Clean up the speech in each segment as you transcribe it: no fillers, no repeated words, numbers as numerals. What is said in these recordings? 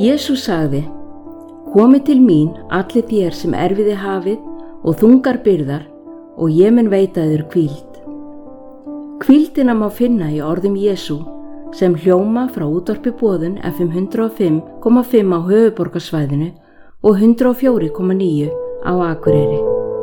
Jesús sagði: Komið til mín allir þér sem erfiði hafið og þungar byrðar og ég mun veita þér hvíld. Hvíldina má finna í orðum Jesú sem hljóma frá útvarpi Boðun FM 105,5 á höfuðborgarsvæðinu og 104,9 á Akureyri.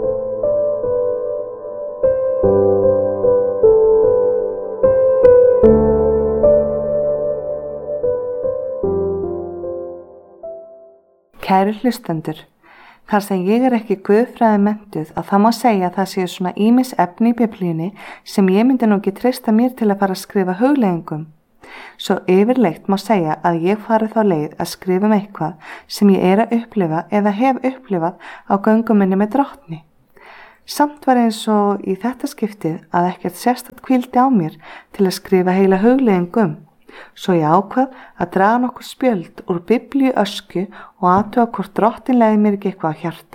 Kæru hlustendur, þar sem ég er ekki guðfræði menntuð að það má segja að það séu svona ýmis efni í Biblíunni sem ég myndi nú ekki treysta mér til að fara að skrifa hugleiðingum. Svo yfirleitt má segja að ég fari þá leið að skrifa eitthvað sem ég er að upplifa eða hef upplifað á göngum minni með Drottni. Samt var eins og í þetta skiptið að ekkert sérstakt hvíldi á mér til að skrifa heila hugleiðingum. Svo ég ákvað að draga nokkur spjöld úr Biblíu ösku og athuga hvort Drottinn legði mér ekki eitthvað á hjarta.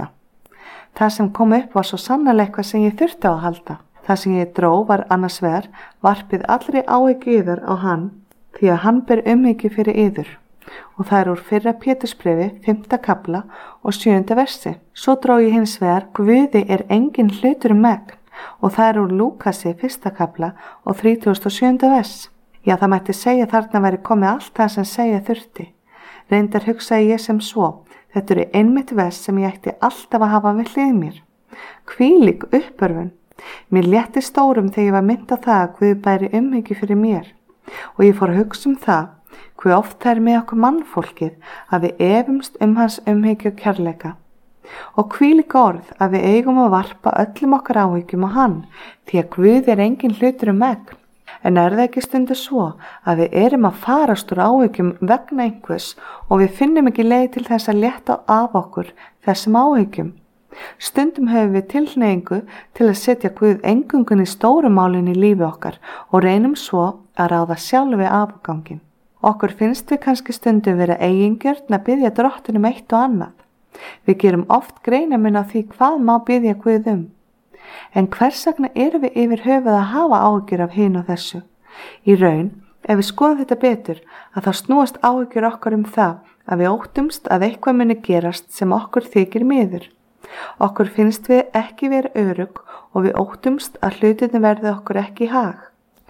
Það sem kom upp var svo sannarlega eitthvað sem ég þurfti á að halda. Það sem ég dró var annars vegar varpið allri áhyggju yður á hann, því að hann ber umhyggju fyrir yður. Og það er úr 1. Pétursbréfi, 5. kafla og 7. versi. Svo dró ég hins vegar Guði er engin hlutur megn og það er úr Lúkasi, 1. kafla og 37. vers. Já, það mætti segja þarna væri komið allt það sem segja þurfti. Reyndar hugsaði ég sem svo, þetta eru einmitt vers sem ég ætti alltaf að hafa við hlið mér. Hvílík uppörfun. Mér létti stórum þegar ég var mynd á það að Guð bæri umhyggju fyrir mér. Og ég fór að hugsa það, hve oft það er með okkur mannfólkið að við efumst hans umhyggju og kærleika. Og hvílík orð að við eigum að varpa öllum okkar áhyggjum á hann, því að Guð er engin hlutur megn. En er það ekki stundu svo að við erum að farast úr áhyggjum vegna einhvers og við finnum ekki leið til þess að létta af okkur þessum áhyggjum? Stundum höfum við tilhneigingu til að setja Guð eingöngun í stóru málin í lífi okkar og reynum svo að ráða sjálfi afgangin. Okkur finnst við kannski stundum vera eigingjörn að biðja Drottinn eitt og annað. Við gerum oft greinamun á því hvað má biðja Guð En hvers vegna erum við yfir höfuð að hafa áhyggjur af hinu og þessu? Í raun, ef við skoðum þetta betur, að þá snúast áhyggjur okkar það að við óttumst að eitthvað muni gerast sem okkur þykir miður. Okkur finnst við ekki vera örugg og við óttumst að hlutinni verði okkur ekki í hag.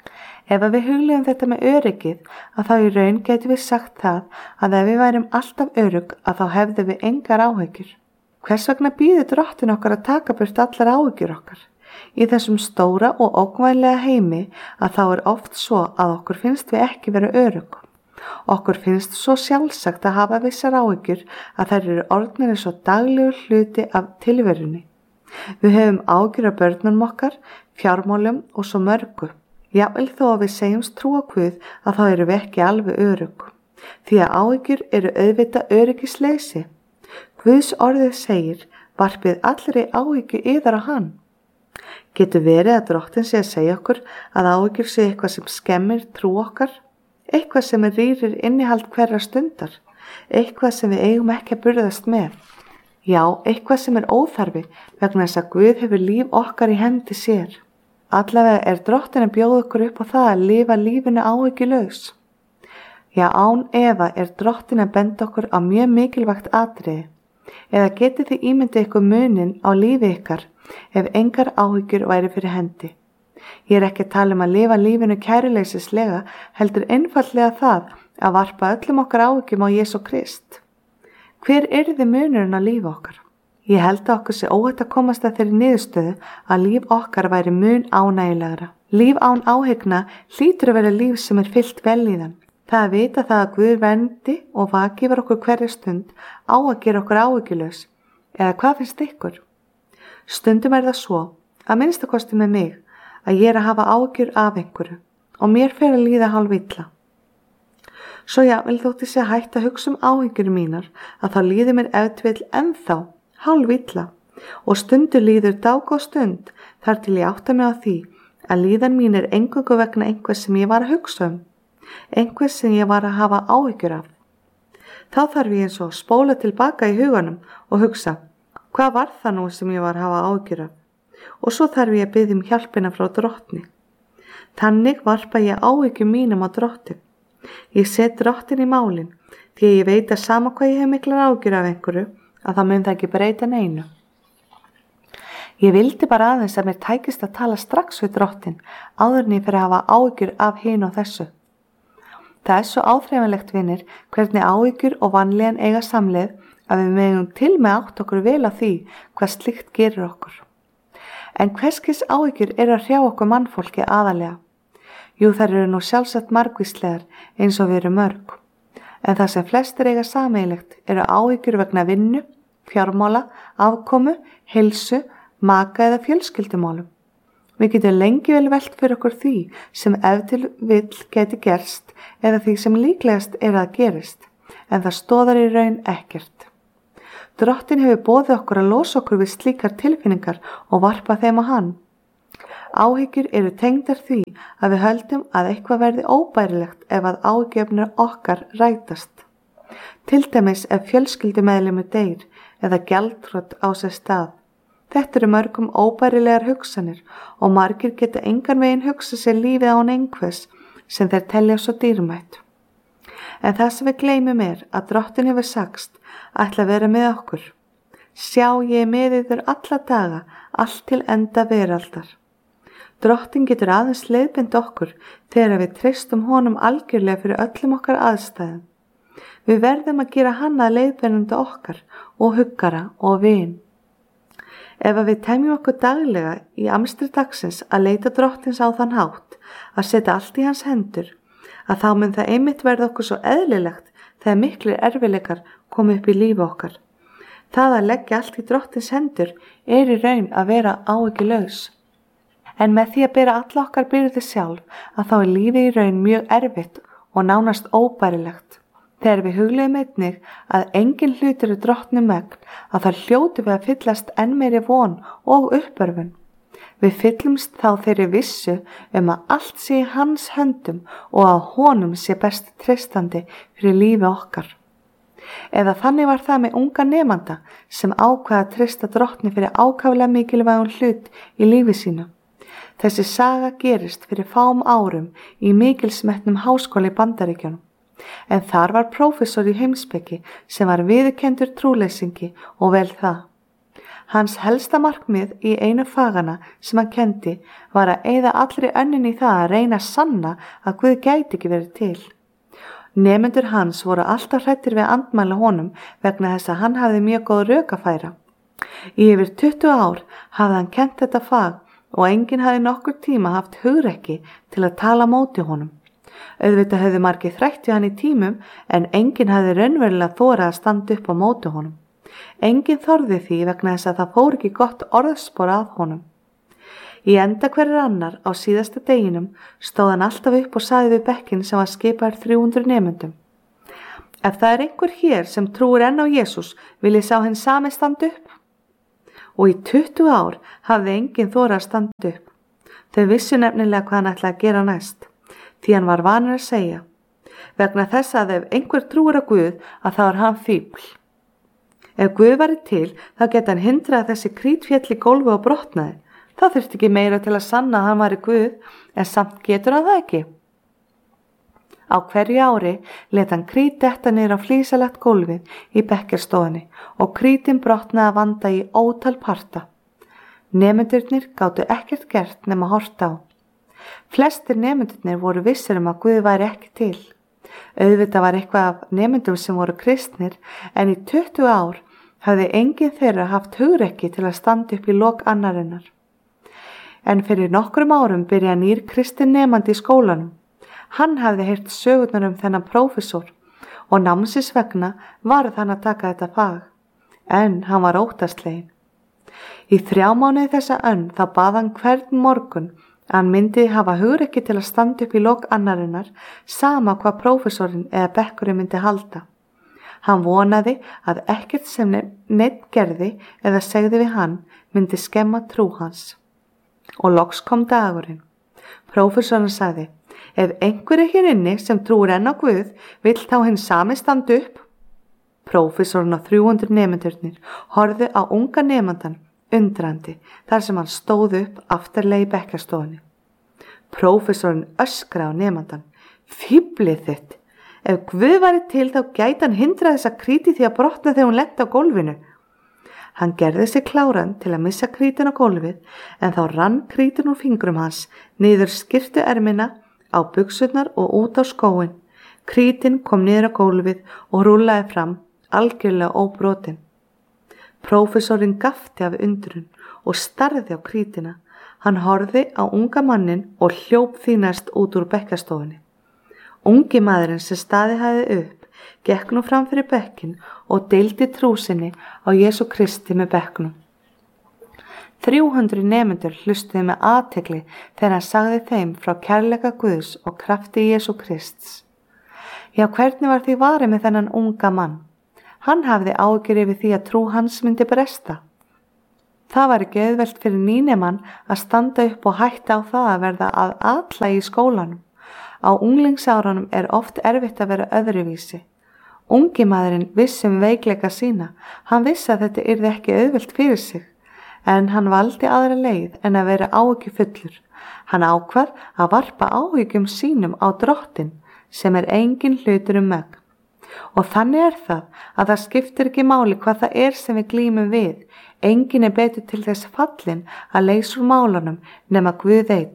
Ef við hugleiðum þetta með öryggið, að þá í raun getum við sagt það að ef við værum alltaf örugg að þá hefðum við engar áhyggjur. Hvers vegna býður Drottinn okkar að taka burt allar áhyggjur okkar? Í þessum stóra og ógnvænlega heimi að þá er oft svo að okkur finnst við ekki vera örugg. Okkur finnst svo sjálfsagt að hafa vissar áhyggjur að þær eru orðnir eins og daglegur hluti af tilverunni. Við höfum áhyggjur af börnunum okkar, fjármálum og svo mörgu. Jafnvel þó að við segjumst trúa Guð að þá eru við ekki alveg örugg. Því að áhyggjur eru auðvitað öryggisleysi. Guðs orðið segir, varpið allri áhyggju yðar á hann. Getur verið að Drottinn sé að segja okkur að áhyggjur sé eitthvað sem skemmir trú okkar, eitthvað sem rýrir innihald hverra stundar, eitthvað sem við eigum ekki að burðast með. Já, eitthvað sem er óþarfi vegna þess að Guð hefur líf okkar í hendi sér. Allavega er Drottinn að bjóða okkur upp á það að lifa lífinu áhyggjulaus. Já, án efa er Drottinn að benda okkur á mjög mikilvægt atriði. Eða getið þið ímyndið ykkur munin á lífi ykkar ef engar áhyggjur væri fyrir hendi. Ég er ekki að tala að lifa lífinu kæruleysislega, heldur einfaldlega það að varpa öllum okkar áhyggjum á Jesú Krist. Hver yrði munurinn á lífi okkar? Ég held að okkur sé óhætt að komast að þeirri niðurstöðu að líf okkar væri mun ánægilegra. Líf án áhyggna hlýtur að vera líf sem er fyllt velíðan. Það að vita það að Guð verndi og vaki yfir okkur hverja stund á að gera okkur áhyggjulaus. Eða hvað finnst ykkur? Stundum er það svo, að minnstakosti með mig, að ég er að hafa áhyggjur af einhverju og mér fer að líða hálfilla. Svo jafnvel þótti sé hægt að hugsa áhyggjur mínar að þá líður mér ef til ennþá hálfilla og stundu líður dágóð stund þar til ég átta mig á því að líðan mín er eingöngu vegna einhvers sem ég var að hugsa einhvers sem ég var að hafa áhyggjur af. Þá þarf ég eins og spóla tilbaka í huganum og hugsa, hvað var það nú sem ég var að hafa áhyggjur af? Og svo þarf ég að biðja hjálpina frá Drottni. Þannig varpa ég áhyggjum mínum á Drottinn. Ég set Drottinn í málin því ég veit að sama hvað ég hef miklar áhyggjur af einhverju, að það mun það ekki breyta neinu. Ég vildi bara aðeins að mér tækist að tala strax við Drottinn áður en ég fyrir að hafa áhyggjur af hinu og þessu. Það svo áþreifanlegt, vinir, hvernig áhyggjur og vanlíðan eiga samleið að við megum til með átt okkur vel á því hvað slíkt gerir okkur. En hverskis áhyggjur að hrjá okkur mannfólki aðalega? Jú, þær eru nú sjálfsagt margvíslegar eins og við erum mörg. En það sem flestir eiga sameiginlegt eru áhyggjur vegna vinnu, fjármála, afkomu, heilsu, maka eða fjölskyldumálum. Við getum lengi vel velt fyrir okkur því sem ef til vill geti gerst eða því sem líklegast að gerist, en það stoðar í raun ekkert. Drottinn hefur boðið okkur að losa okkur við slíkar tilfinningar og varpa þeim á hann. Áhyggjur eru tengdar því að við höldum að eitthvað verði óbærilegt ef að áhyggjuefni okkar rætast. Til dæmis ef fjölskyldumeðlimur deyr eða gjaldþrot á sér stað. Þetta eru mörgum óbærilegar hugsanir og margir geta engan veginn hugsað sér lífið án einhvers sem þeir telja svo dýrmætt. En það sem við gleymum að Drottinn hefur sagst ætla að vera með okkur. Sjá, ég er með yður alla daga, allt til enda veraldar. Drottinn getur aðeins leiðbeint okkur þegar við treystum honum algjörlega fyrir öllum okkar aðstæðum. Við verðum að gera hann að leiðbeinanda okkar og huggara og vin. Ef við temjum okkur daglega í amstri dagsins að leita Drottins á þann hátt, að setja allt í hans hendur, að þá mun það einmitt verða okkur svo eðlilegt þegar miklir erfiðleikar komi upp í lífi okkar. Það að leggja allt í Drottins hendur í raun að vera áhyggjulaus. En með því að bera alla okkar byrði sjálf, að þá lífið í raun mjög erfitt og nánast óbærilegt. Þegar við hugleiðum einnig að engin hlutur Drottnum megn, að það hljótu við að fyllast enn meiri von og uppörfun. Við fyllumst þá þeirri vissu að allt sé í hans höndum og að honum sé best treystandi fyrir lífi okkar. Eða þannig var það með unga nemanda sem ákvað að treysta Drottni fyrir ákaflega mikilvægum hlut í lífi sínu. Þessi saga gerist fyrir fáum árum í mikilsmetnum háskóla í Bandaríkjunum. En þar var prófessor í heimspeki sem var viðurkenndur trúleysingi og vel það. Hans helsta markmið í einu fagana sem hann kenndi var að eyða allri önnin í það að reyna að sanna að Guð gæti ekki verið til. Nemendur hans voru alltaf hræddir við að andmæla honum vegna þess að hann hafði mjög góð rök að færa. Í yfir 20 ár hafði hann kennt þetta fag og enginn hafði nokkur tíma haft hugrekki til að tala móti honum. Auðvitað hefði margir þrætt við hann í tímum en enginn hafði raunverulega þorað að standa upp á móti honum. Enginn þorði því vegna þess að það fór ekki gott orðspor að honum. Í enda hverjir annar á síðasta deginum stóð hann alltaf upp og sagði við bekkinn sem var skipaður 300 nemendum. Ef það einhver hér sem trúir enn á Jesús, vil ég sá hinn sami standa upp. Og í 20 ár hafði enginn þorað að standa upp. Þau vissu nefnilega hvað hann ætlaði að gera næst. Því hann var vanur að segja, vegna þess að ef einhver trúir á Guð að þá hann fífl. Ef Guð væri til, þá geta hann hindrað þessi krítfjall í gólfi og brotnaði. Það þurfti ekki meira til að sanna að hann væri Guð, en samt getur hann það ekki. Á hverju ári let hann krít detta niður á flísalagt gólfið í bekkjarstofunni og krítin brotnaði að vanda í ótal parta. Nemendurnir gátu ekkert gert nema horft á. Flestir nemendurnir voru vissir að Guð væri ekki til. Auðvitað var eitthvað af nemendum sem voru kristnir en í 20 ár hafði enginn þeirra haft hugrekki til að standa upp í lok annarinnar. En fyrir nokkrum árum byrjaði nýr kristinn nemandi í skólanum. Hann hafði heyrt sögurnar þennan prófessor og námsins vegna varð hann að taka þetta fag. En hann var óttasleginn. Í 3 mánuði þessa önn þá bað hann hvern morgun hann myndi hafa hugrekki til að standa upp í lok annarinnar sama hvað prófessorinn eða bekkurinn myndi halda. Hann vonaði að ekkert sem neitt gerði eða segði við hann myndi skemma trú hans. Og loks kom dagurinn. Prófessorinn sagði, ef einhver hér inni sem trúir enn á Guð vill þá hinn sami standa upp. Prófessorinn og 300 nemendurnir horfðu á unga nemandan undrandi þar sem hann stóð upp aftarlega í bekkjarstofunni. Prófessorinn öskraði á nemandan, fíflið þitt, Ef Guð væri til þá gæti hann hindrað þessa kríti því að brotna þegar hún lenti á gólfinu. Hann gerði sig kláran til að missa krítin á gólfið en þá rann krítin úr fingrum hans niður skyrtuermina, á buxurnar og út á skóinn. Krítin kom niður á gólfið og rúllaði fram, algjörlega óbrotin. Prófessorinn gapti af undrun og starði á krítina. Hann horfði á unga mannin og hljóp því næst út úr bekkjastofunni. Ungi maðurinn sem staðið hafði upp gekk nú fram fyrir bekkin og deildi trú sinni á Jesú Kristi með bekknum. 300 nemendur hlustuðu með athygli þegar hann sagði þeim frá kærleika Guðs og krafti Jesú Krists. Já, hvernig var því varið með þennan unga mann? Hann hafði áhyggjur yfir því að trú hans myndi bresta. Það var ekki auðvelt fyrir nýnemann að standa upp og hætta á það að verða að atla í skólanum. Á unglingsárunum er oft erfitt að vera öðruvísi. Ungi maðurinn vissi veikleika sína. Hann vissi að þetta yrði ekki auðvelt fyrir sig. En hann valdi aðra leið en að vera áhyggjufullur. Hann ákvað að varpa áhyggjum sínum á Drottinn sem er engin hlutur megn. Og þannig það að það skiptir ekki máli hvað það er sem við glímum við. Engin er betur til þess fallin að leysa úr málunum nema Guð einn.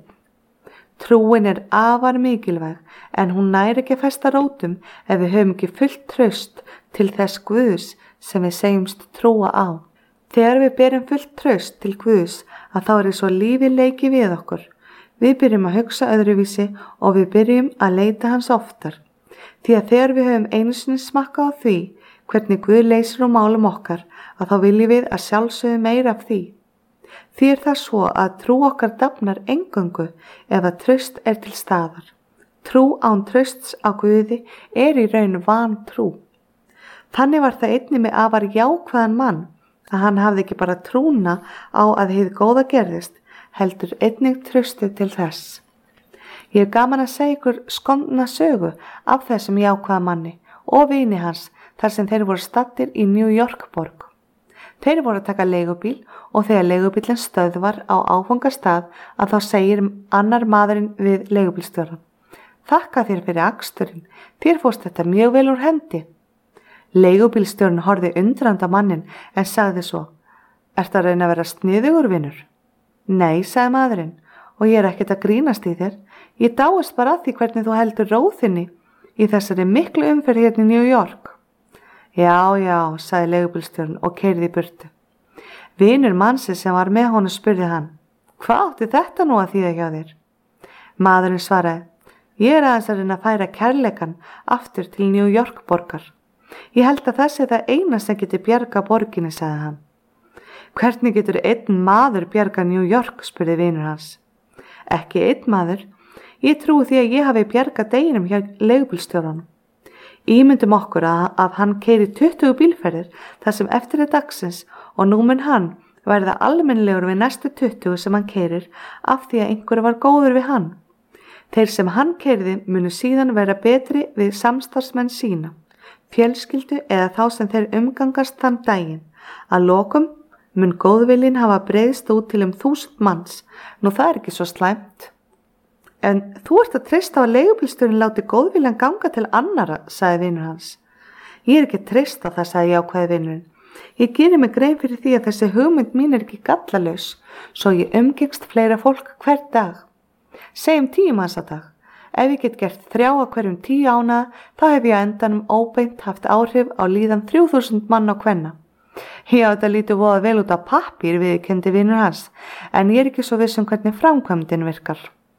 Trúin er afar mikilvæg en hún nær ekki að festa rótum ef við höfum ekki fullt traust til þess Guðs sem við segjumst trúa á. Þegar við berum fullt traust til Guðs að þá er svo lífið leiki við okkur. Við byrjum að hugsa öðruvísi og við byrjum að leita hans oftar. Því að þegar við höfum einu sinni smakka á því hvernig Guð leysir úr málum okkar að þá viljum við að sjálfsögðu meira af því. Því það svo að trú okkar dafnar eingöngu ef að traust er til staðar. Trú án trausts á Guði er í raun vantrú. Þannig var það einnig með afar jákvæðan mann að hann hafði ekki bara trúna á að hið góða gerðist, heldur einnig traustið til þess. Ég hef gaman að segja ykkur skondna sögu af þessum jákvæða manni og vini hans þar sem þeir voru staddir í New York borg. Þeir voru að taka leigubíl og þegar leigubílinn stöðvar á áfangastað að þá segir annar maðurinn við leigubílstjórann: Þakka þér fyrir aksturinn, þér fórst þetta mjög vel úr hendi. Leigubílstjórinn horfði undrandi á mannin en sagði svo: Ertu að reyna að vera sniðugur, vinur? Nei, sagði maðurinn, og ég er ekkert að grínast í þér. Ég dáist bara að því hvernig þú heldur róðinni í þessari miklu umferð hérna í New York. Já, sagði leigubílstjórinn og keyrði í burtu. Vinur mannsins sem var með honum spurði hann: Hvað átti þetta nú að þýða hjá þér? Maðurinn svaraði: Ég er aðeins að reyna að færa kærleikann aftur til New York borgar. Ég held að það sé það eina sem getur bjarga borginni, sagði hann. Hvernig getur einn maður bjarga New York, spurði vinur hans. Ekki einn maður. Ég trúi því að ég hafi bjargað deginum hjá leigubílstjóranum. Ímyndum okkur að hann keyri 20 bílferðir þar sem eftir dagsins og nú mun hann verða almennlegur við næstu 20 sem hann keyrir af því að einhver var góður við hann. Þeir sem hann keyrði munu síðan vera betri við samstarfsmenn sína, fjölskyldu eða þá sem þeir umgangast þann daginn. Að lokum mun góðviljinn hafa breiðst út til 1000 manns. Nú það er ekki svo slæmt. En þú ert að treysta á að leigubílstjórinn láti góðviljan ganga til annara, sagði vinur hans. Ég er ekki að treysta það, sagði jákvæði vinurinn. Ég geri mig grein fyrir því að þessi hugmynd mín er ekki gallalaus, svo ég umgengst fleira fólk hver dag. Segjum 10 manns á dag. Ef ég get gert 3 á hverjum 10 ánaða, þá hef ég á endanum óbeint haft áhrif á líðan 3000 mann á kvenna. Já, þetta lítur voða vel út á pappír, viðurkenndi vinur hans, en ég er ekki svo viss hvernig framkvæmdin virkar.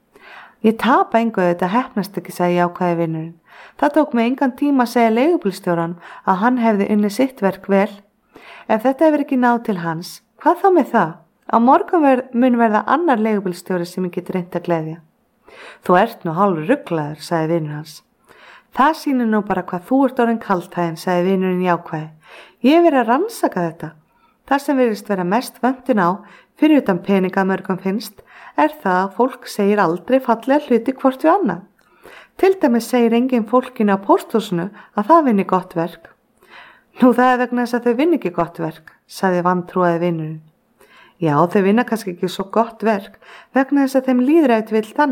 Ég tapa engu þetta heppnast ekki, sagði jákvæði vinurinn. Það tók mig engan tíma að segja leigubílstjóran að hann hefði unnið sitt verk vel. Ef þetta hefur ekki náð til hans, hvað þá með það? Á morgun mun verða annar leigubílstjóri sem ég get reynt að gleðja. Þú ert nú hálfur ruglaður, sagði vinur hans. Það sýnir nú bara hvað þú ert orðin kaldhæðin, sagði vinurinn jákvæði. Ég hef verið að rannsaka þetta. Það sem virðist vera mest vöntun á, fyrir utan peninga mörgum finnst, er það að fólk segir aldrei fallega hluti hvort við annað. Til dæmis segir enginn fólkinu á pósthúsinu að það vinni gott verk. Nú það er vegna þess að þau vinni ekki gott verk, sagði vantrúaði vinurinn. Já, þau vinna kannski ekki svo gott verk vegna þess að þeim líður ef til vill þannig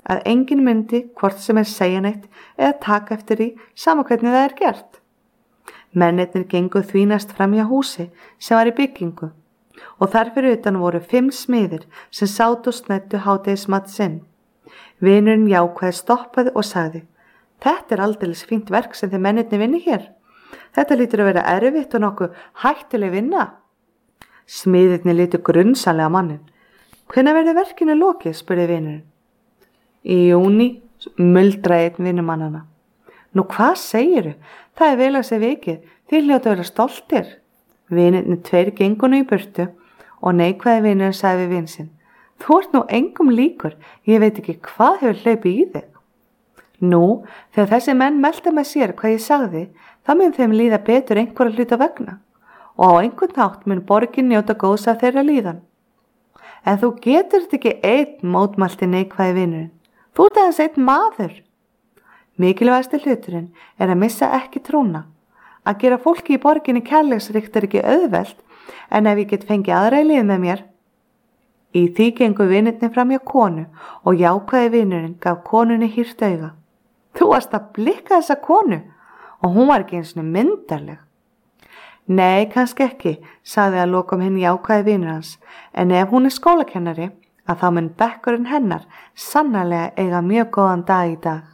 að enginn myndi hvort sem segja neitt eða taka eftir því sama hvernig það gert. Mennirnir gengu því næst fram hjá húsi sem var í byggingu og þar fyrir utan voru 5 smiðir sem sátu og snæddu hádegismat sinn. Vinurinn jákvæði stoppaði og sagði: Þetta aldeilis fínt verk sem þið mennirnir vinni hér. Þetta lítur að vera erfitt og nokkuð hættuleg vinna. Smiðirnir litu grunsamlega á manninn. Hvenær verður verkinu lokið, spurði vinurinn. Í júní, muldraði einn vinnumannanna. Nú hvað segiru? Það vel að segja vikið, þið hljóta að vera stoltir. Vinirnir 2 gengu nú í burtu og neikvæði vinurinn sagði við vin sinn: Þú ert nú engum líkur, ég veit ekki hvað hefur hlaupið í þig. Nú, þegar þessi menn melta með sér hvað ég sagði, þá mun þeim líða betur einhverja hluta vegna og á einhvern hátt mun borgin njóta góðs af þeirra líðan. En þú getur þetta ekki einn, mótmælti neikvæði vinurinn. Þú ert aðeins einn maður. Mikilvægasti hluturinn að missa ekki trúna. Að gera fólki í borginni kærleiksríkt ekki auðvelt, en ef ég get fengið aðra í lið með mér. Í því gengu vinirnir fram hjá konu og jákvæði vinurinn gaf konunni hýrt auga. Þú varst að blikka þessa konu og hún var ekki eins og myndarleg. Nei, kannski ekki, sagði að lokum hinn jákvæði vinur hans, en ef hún skólakennari, að þá mun bekkurinn hennar sannarlega eiga mjög góðan dag í dag.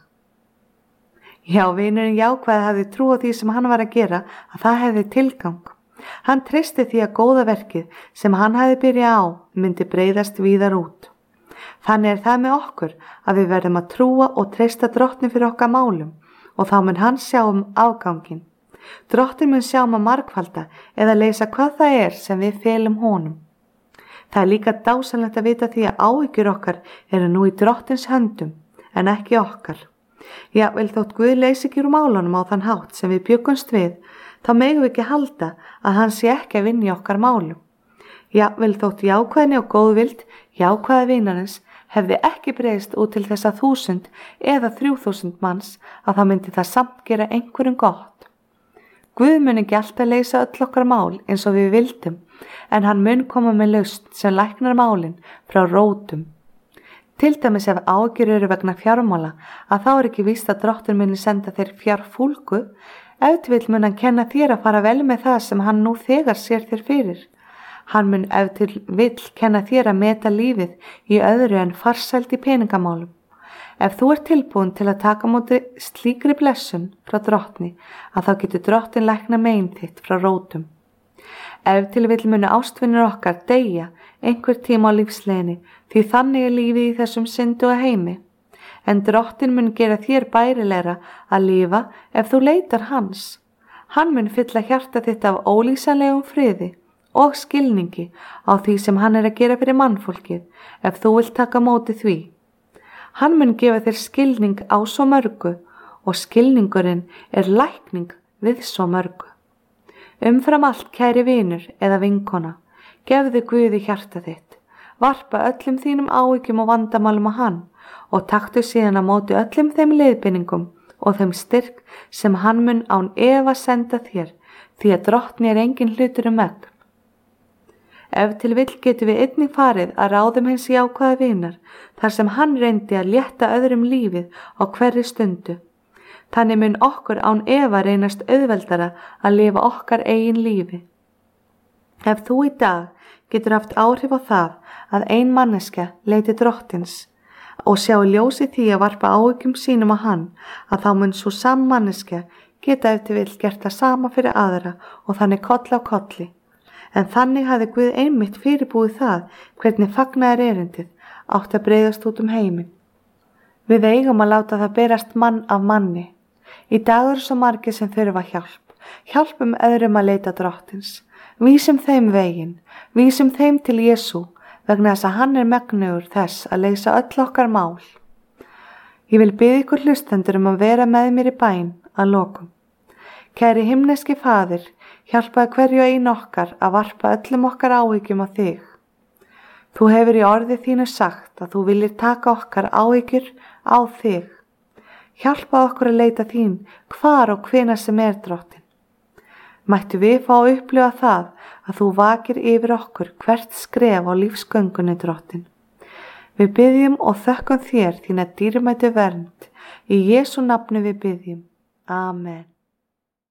Já, vinurinn jákvæði hafði trú á því sem hann var að gera, að það hefði tilgang. Hann treysti því að góða verkið sem hann hafði byrjað á myndi breiðast víðar út. Þannig það með okkur að við verðum að trúa og treysta Drottni fyrir okkar málum og þá mun hann sjá afganginn. Drottinn mun sjá að margfalda eða leysa hvað það sem við felum honum. Það líka dásamlegt að vita því að áhyggjur okkar eru nú í Drottins höndum en ekki okkar. Jafnvel þótt Guð leysi ekki úr málunum á þann hátt sem við bjuggumst við, þá megum við ekki halda að hann sé ekki að vinna í okkar málum. Jafnvel þótt jákvæðni og góðvild jákvæða vinarins hefði ekki breiðst út til þess 1000 eða 3000 manns að það myndi það samt gera einhverjum gott. Guð mun ekki alltaf leysa öll okkar mál eins og við vildum, en hann mun koma með lausn sem læknar málin frá rótum. Til dæmis ef áhyggjur eru vegna fjármála, að þá ekki víst að Drottinn muni senda þér fjárfúlgu, ef til vill mun hann kenna þér að fara vel með það sem hann nú þegar sér þér fyrir. Hann mun ef til vill kenna þér að meta lífið í öðru en farsæld í peningamálum. Ef þú ert tilbúin til að taka móti slíkri blessun frá Drottni, að þá getur Drottinn lækna mein þitt frá rótum. Ef til vill muni ástvinir okkar deyja einhver tíma á lífsleiðinni, því þannig lífið í þessum syndu og heimi. En Drottinn mun gera þér bærilegra að lifa ef þú leitar hans. Hann mun fylla hjarta þitt af ólýsanlegum friði og skilningi á því sem hann að gera fyrir mannfólkið ef þú vilt taka móti því. Hann mun gefa þér skilning á svo mörgu og skilningurinn lækning við svo mörgu. Umfram allt, kæri vinur eða vinkona, gefðu Guði hjarta þitt, varpa öllum þínum áhyggjum og vandamálum á hann og taktu síðan á móti öllum þeim leiðbeiningum og þeim styrk sem hann mun án efa senda þér, því að Drottni engin hlutur megn. Ef til vill getum við einnig farið að ráðum hins jákvæða vinar, þar sem hann reyndi að létta öðrum lífið á hverri stundu. Þannig mun okkur án efa reynast auðveldara að lifa okkar eigin lífi. Ef þú í dag getur haft áhrif á það að ein manneskja leiti Drottins og sjá ljósi því að varpa áhyggjum sínum á hann, að þá mun svo sam manneskja geta ef til vill gert það sama fyrir aðra og þannig koll á kolli. En þannig hafði Guð einmitt fyrirbúið það hvernig fagnaðar erindið átti að breiðast út heiminn. Við eigum að láta það berast mann af manni. Í dag eru svo margir sem þurfa hjálp. Hjálpum öðrum að leita Drottins. Vísum þeim veginn, vísum þeim til Jesú vegna þess að hann megnugur þess að leysa öll okkar mál. Ég vil biðja ykkur hlustendur að vera með mér í bæn að lokum. Kæri himneski Faðir, hjálpaðu hverju ein okkar að varpa öllum okkar áhyggjum á þig. Þú hefur í orði þínu sagt að þú viljir taka okkar áhyggjur á þig. Hjálpaðu okkur að leita þín hvar og hvenær sem Drottinn. Mættu við fá að upplifa það að þú vakir yfir okkur hvert skref á lífsgöngunni, Drottinn. Við biðjum og þökkum þér þína dýrmætu vernd. Í Jesú nafni við biðjum. Amen.